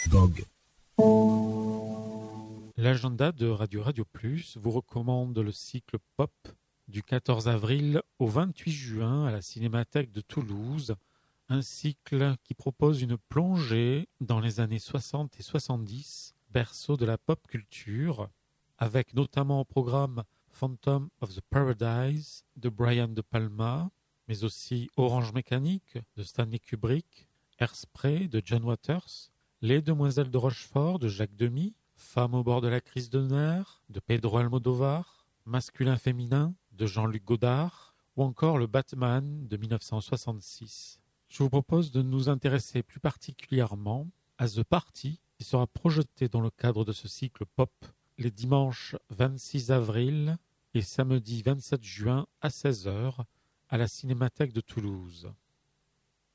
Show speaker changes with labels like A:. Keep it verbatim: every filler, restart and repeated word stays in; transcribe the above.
A: Gog.
B: L'agenda de Radio Radio Plus vous recommande le cycle Pop du quatorze avril au vingt-huit juin à la Cinémathèque de Toulouse, un cycle qui propose une plongée dans les années soixante et soixante-dix, berceau de la pop culture, avec notamment au programme Phantom of the Paradise de Brian De Palma, mais aussi Orange Mécanique de Stanley Kubrick, Hairspray de John Waters, Les Demoiselles de Rochefort de Jacques Demy, Femme au bord de la crise de nerfs de Pedro Almodovar, Masculin-féminin de Jean-Luc Godard, ou encore le Batman de dix-neuf cent soixante-six. Je vous propose de nous intéresser plus particulièrement à The Party, qui sera projeté dans le cadre de ce cycle pop les dimanches vingt-six avril et samedi vingt-sept juin à seize heures à la Cinémathèque de Toulouse.